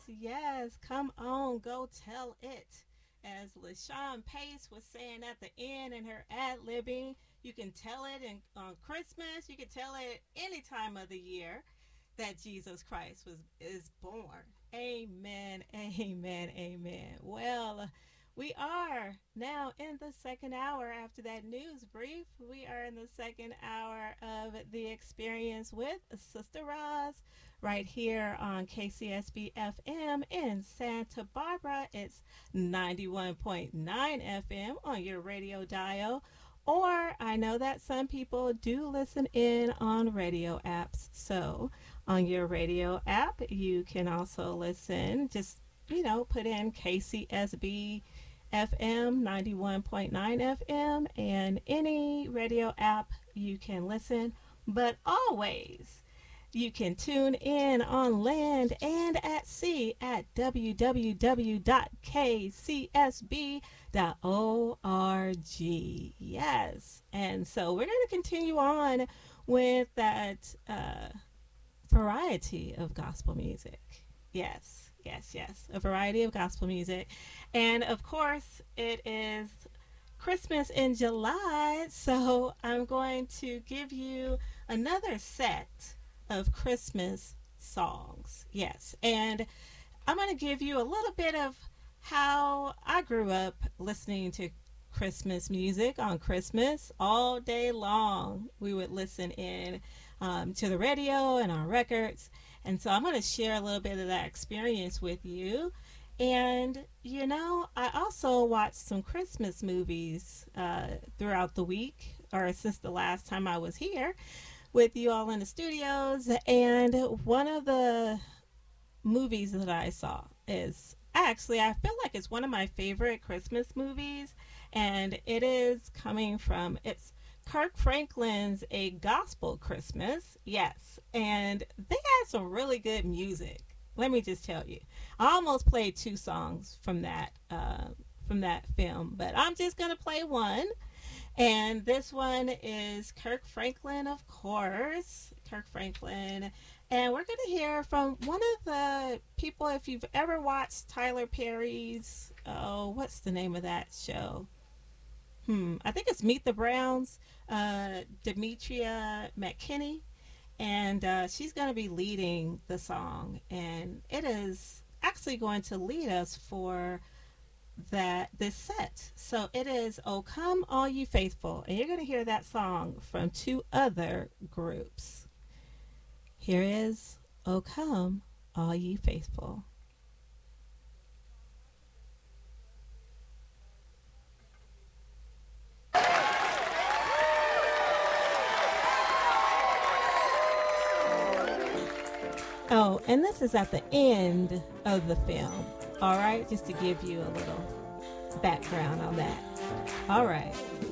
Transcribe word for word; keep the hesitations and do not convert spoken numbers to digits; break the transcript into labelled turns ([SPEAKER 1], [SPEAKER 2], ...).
[SPEAKER 1] yes. Come on, go tell it. As LaShawn Pace was saying at the end in her ad libbing, you can tell it in, on Christmas. You can tell it any time of the year that Jesus Christ was is born. Amen. Amen. Amen. Well, we are now in the second hour after that news brief. We are in the second hour of the experience with Sister Roz right here on K C S B F M in Santa Barbara. It's ninety-one point nine F M on your radio dial. Or I know that some people do listen in on radio apps. So on your radio app, you can also listen. Just, you know, put in K C S B F M ninety-one point nine F M and any radio app you can listen. But always, you can tune in on land and at sea at w w w dot k c s b dot org. Yes. And so we're going to continue on with that uh, variety of gospel music. Yes, yes, yes. A variety of gospel music. And of course, it is Christmas in July. So I'm going to give you another set of Christmas songs. Yes. And I'm going to give you a little bit of how I grew up listening to Christmas music on Christmas all day long. We would listen in um, to the radio and on records. And so I'm going to share a little bit of that experience with you. And, you know, I also watched some Christmas movies uh, throughout the week, or since the last time I was here with you all in the studios. And one of the movies that I saw is actually, I feel like it's one of my favorite Christmas movies. And it is coming from, it's Kirk Franklin's A Gospel Christmas. Yes. And they had some really good music. Let me just tell you. I almost played two songs from that uh, from that film, but I'm just going to play one. And this one is Kirk Franklin, of course. Kirk Franklin. And we're going to hear from one of the people, if you've ever watched Tyler Perry's, oh, what's the name of that show? Hmm, I think it's Meet the Browns, uh, Demetria McKinney. And uh, she's going to be leading the song. And it is actually going to lead us for that this set. So it is "O Come All You Faithful," and you're going to hear that song from two other groups. Here is "O Come All You Faithful." Oh, and this is at the end of the film. All right, just to give you a little background on that. All right.